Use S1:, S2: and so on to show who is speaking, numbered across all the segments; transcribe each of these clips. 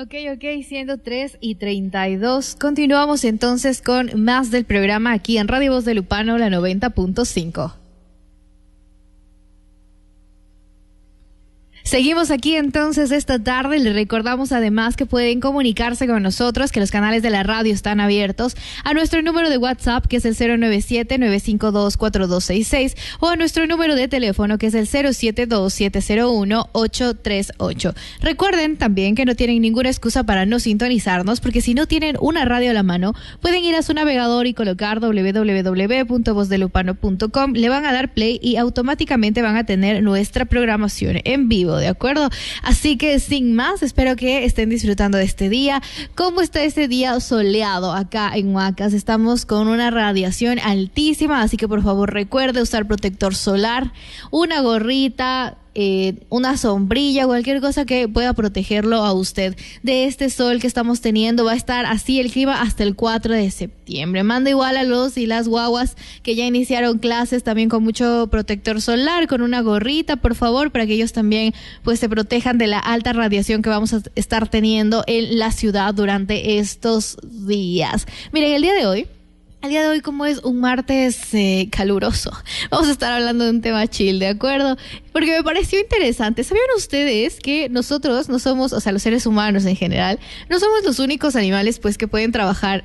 S1: Ok, siendo 3:32. Continuamos entonces con más del programa aquí en Radio Voz de Lupano, la 90.5. Seguimos aquí entonces esta tarde. Les recordamos además que pueden comunicarse con nosotros, que los canales de la radio están abiertos a nuestro número de WhatsApp, que es el 097-952-4266, o a nuestro número de teléfono, que es el 072-701-838. Recuerden también que no tienen ninguna excusa para no sintonizarnos, porque si no tienen una radio a la mano, pueden ir a su navegador y colocar www.vozdelupano.com, le van a dar play y automáticamente van a tener nuestra programación en vivo. ¿De acuerdo? Así que sin más, espero que estén disfrutando de este día. ¿Cómo está este día soleado acá en Huacas? Estamos con una radiación altísima, así que por favor recuerde usar protector solar, una gorrita, una sombrilla, cualquier cosa que pueda protegerlo a usted de este sol que estamos teniendo. Va a estar así el clima hasta el 4 de septiembre. Manda igual a los y las guaguas que ya iniciaron clases también con mucho protector solar, con una gorrita, por favor, para que ellos también pues se protejan de la alta radiación que vamos a estar teniendo en la ciudad durante estos días. Miren, el día de hoy, como es un martes caluroso, vamos a estar hablando de un tema chill, ¿de acuerdo? Porque me pareció interesante. ¿Sabían ustedes que nosotros no somos, o sea, los seres humanos en general, no somos los únicos animales pues que pueden trabajar?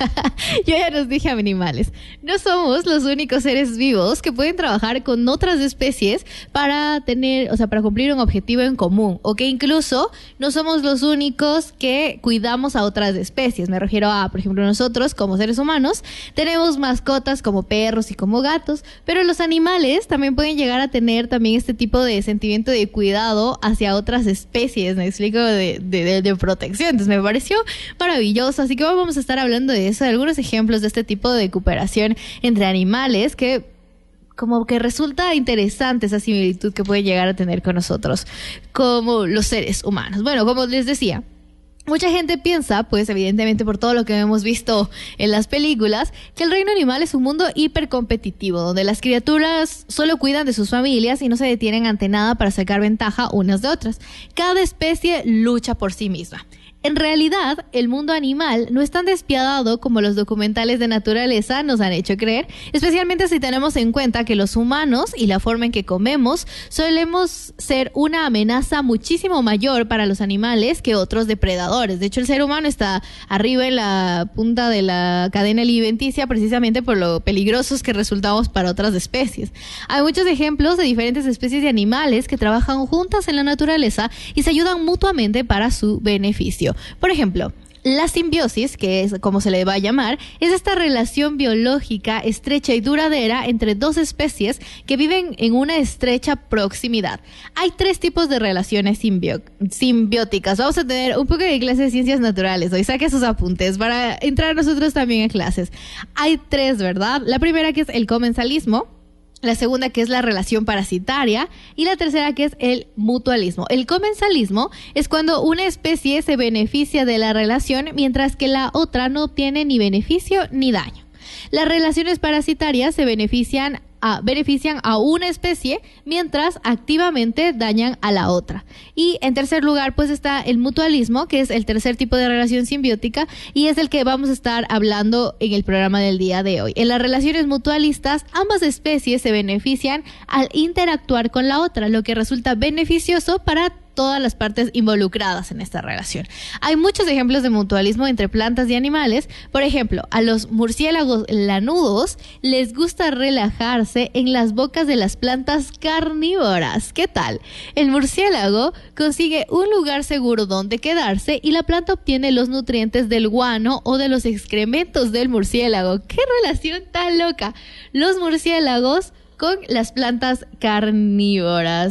S1: Yo ya nos dije animales. No somos los únicos seres vivos que pueden trabajar con otras especies para tener, o sea, para cumplir un objetivo en común, o que incluso no somos los únicos que cuidamos a otras especies. Me refiero a, por ejemplo, nosotros como seres humanos tenemos mascotas como perros y como gatos, pero los animales también pueden llegar a tener también este tipo de sentimiento de cuidado hacia otras especies, me explico, de protección. Entonces me pareció maravilloso, así que vamos a estar hablando de eso, de algunos ejemplos de este tipo de cooperación entre animales que como que resulta interesante esa similitud que pueden llegar a tener con nosotros como los seres humanos. Bueno, como les decía, mucha gente piensa, pues evidentemente por todo lo que hemos visto en las películas, que el reino animal es un mundo hipercompetitivo, donde las criaturas solo cuidan de sus familias y no se detienen ante nada para sacar ventaja unas de otras. Cada especie lucha por sí misma. En realidad, el mundo animal no es tan despiadado como los documentales de naturaleza nos han hecho creer, especialmente si tenemos en cuenta que los humanos y la forma en que comemos solemos ser una amenaza muchísimo mayor para los animales que otros depredadores. De hecho, el ser humano está arriba en la punta de la cadena alimenticia precisamente por lo peligrosos que resultamos para otras especies. Hay muchos ejemplos de diferentes especies de animales que trabajan juntas en la naturaleza y se ayudan mutuamente para su beneficio. Por ejemplo, la simbiosis, que es como se le va a llamar, es esta relación biológica estrecha y duradera entre dos especies que viven en una estrecha proximidad. Hay 3 tipos de relaciones simbióticas. Vamos a tener un poco de clase de ciencias naturales hoy. Saque sus apuntes para entrar nosotros también en clases. Hay 3, ¿verdad? La primera, que es el comensalismo. La segunda, que es la relación parasitaria, y la tercera, que es el mutualismo. El comensalismo es cuando una especie se beneficia de la relación mientras que la otra no obtiene ni beneficio ni daño. Las relaciones parasitarias se benefician a una especie mientras activamente dañan a la otra. Y en tercer lugar pues está el mutualismo, que es el tercer tipo de relación simbiótica y es el que vamos a estar hablando en el programa del día de hoy. En las relaciones mutualistas, ambas especies se benefician al interactuar con la otra, lo que resulta beneficioso para todas las partes involucradas en esta relación. Hay muchos ejemplos de mutualismo entre plantas y animales. Por ejemplo, a los murciélagos lanudos les gusta relajarse en las bocas de las plantas carnívoras. ¿Qué tal? El murciélago consigue un lugar seguro donde quedarse y la planta obtiene los nutrientes del guano o de los excrementos del murciélago. ¡Qué relación tan loca! Los murciélagos con las plantas carnívoras.